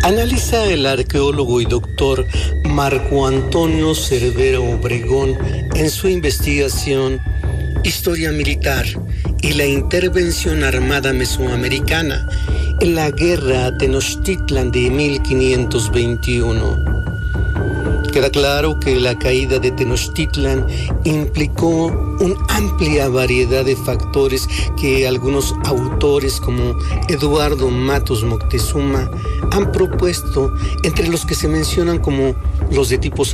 Analiza el arqueólogo y doctor Marco Antonio Cervera Obregón en su investigación Historia Militar y la Intervención Armada Mesoamericana en la Guerra de Tenochtitlan de 1521. Queda claro que la caída de Tenochtitlan implicó una amplia variedad de factores que algunos autores como Eduardo Matos Moctezuma han propuesto, entre los que se mencionan como los de tipo